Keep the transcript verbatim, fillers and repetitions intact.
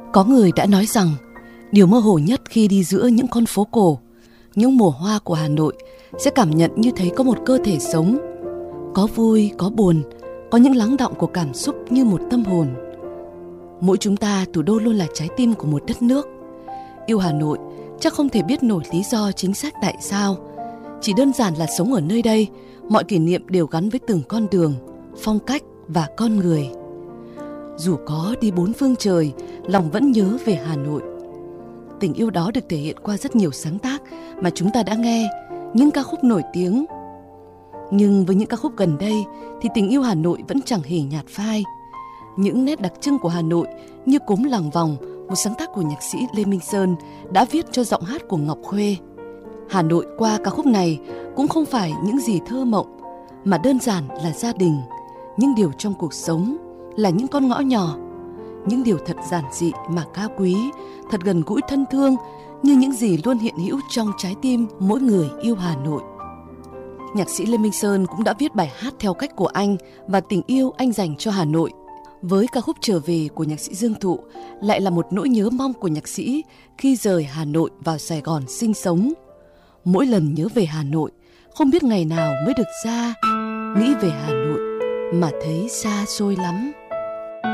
Có người đã nói rằng điều mơ hồ nhất khi đi giữa những con phố cổ, những mùa hoa của Hà Nội sẽ cảm nhận như thấy có một cơ thể sống. Có vui, có buồn, có những lắng đọng của cảm xúc như một tâm hồn. Mỗi chúng ta, thủ đô luôn là trái tim của một đất nước. Yêu Hà Nội chắc không thể biết nổi lý do chính xác tại sao. Chỉ đơn giản là sống ở nơi đây, mọi kỷ niệm đều gắn với từng con đường, phong cách và con người. Dù có đi bốn phương trời, lòng vẫn nhớ về Hà Nội. Tình yêu đó được thể hiện qua rất nhiều sáng tác mà chúng ta đã nghe, những ca khúc nổi tiếng. Nhưng với những ca khúc gần đây thì tình yêu Hà Nội vẫn chẳng hề nhạt phai. Những nét đặc trưng của Hà Nội như Cốm Làng Vòng, một sáng tác của nhạc sĩ Lê Minh Sơn đã viết cho giọng hát của Ngọc Khuê. Hà Nội qua ca khúc này cũng không phải những gì thơ mộng, mà đơn giản là gia đình, những điều trong cuộc sống, là những con ngõ nhỏ, những điều thật giản dị mà cao quý, thật gần gũi thân thương, như những gì luôn hiện hữu trong trái tim mỗi người yêu Hà Nội. Nhạc sĩ Lê Minh Sơn cũng đã viết bài hát theo cách của anh và tình yêu anh dành cho Hà Nội. Với ca khúc Trở Về của nhạc sĩ Dương Thụ lại là một nỗi nhớ mong của nhạc sĩ khi rời Hà Nội vào Sài Gòn sinh sống. Mỗi lần nhớ về Hà Nội, không biết ngày nào mới được ra, nghĩ về Hà Nội mà thấy xa xôi lắm.